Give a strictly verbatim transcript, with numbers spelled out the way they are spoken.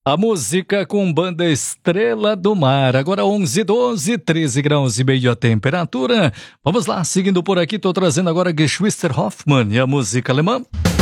A música com banda Estrela do Mar. Agora onze, doze, treze graus e meio a temperatura. Vamos lá, seguindo por aqui, tô trazendo agora Geschwister Hoffmann e a música alemã.